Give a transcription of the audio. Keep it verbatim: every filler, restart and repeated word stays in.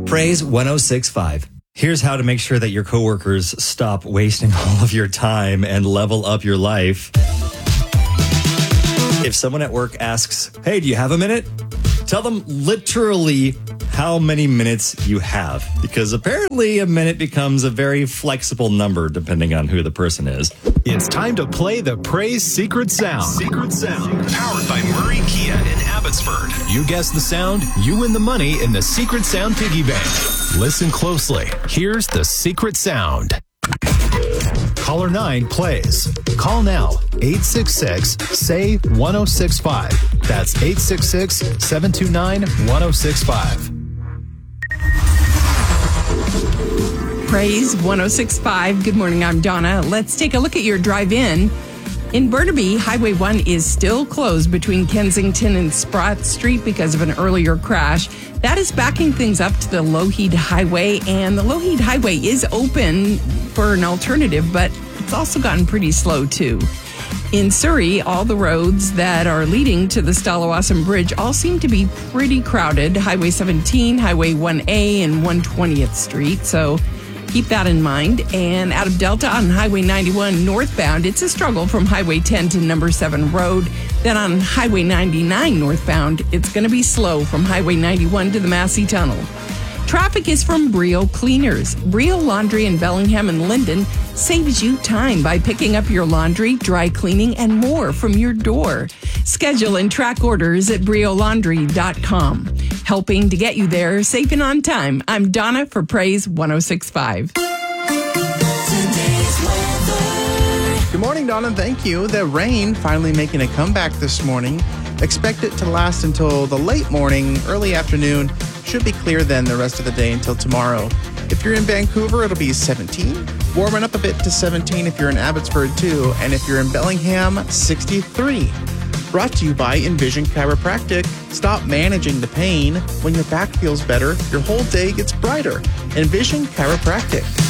Praise one oh six point five. Here's how to make sure that your coworkers stop wasting all of your time and level up your life. If someone at work asks, hey, do you have a minute? Tell them literally how many minutes you have, because apparently a minute becomes a very flexible number depending on who the person is. It's time to play the Praise Secret Sound. Secret Sound. Powered by Murray Kia in Abbotsford. You guess the sound, you win the money in the Secret Sound Piggy Bank. Listen closely. Here's the Secret Sound. Caller nine plays. Call now. eight six six, S A Y, one oh six five. That's eight six six, seven two nine, one oh six five. Praise one oh six point five. Good morning, I'm Donna. Let's take a look at your drive-in. In Burnaby, Highway one is still closed between Kensington and Sprott Street because of an earlier crash. That is backing things up to the Lougheed Highway, and the Lougheed Highway is open for an alternative, but it's also gotten pretty slow too. In Surrey, all the roads that are leading to the Stalawasan Bridge all seem to be pretty crowded. Highway seventeen, Highway one A, and one hundred twentieth Street, so keep that in mind. And out of Delta on Highway ninety-one northbound, it's a struggle from Highway ten to Number seven Road. Then on Highway ninety-nine northbound, it's going to be slow from Highway ninety-one to the Massey Tunnel. Traffic is from Brio Cleaners. Brio Laundry in Bellingham and Linden saves you time by picking up your laundry, dry cleaning, and more from your door. Schedule and track orders at brio laundry dot com. Helping to get you there safe and on time. I'm Donna for Praise one oh six point five. Good morning, Donna. Thank you. The rain finally making a comeback this morning. Expect it to last until the late morning, early afternoon. Should be clear then the rest of the day until tomorrow. If you're in Vancouver, it'll be seventeen. Warming up a bit to seventeen if you're in Abbotsford too. And if you're in Bellingham, sixty-three. Brought to you by Envision Chiropractic. Stop managing the pain. When your back feels better, your whole day gets brighter. Envision Chiropractic.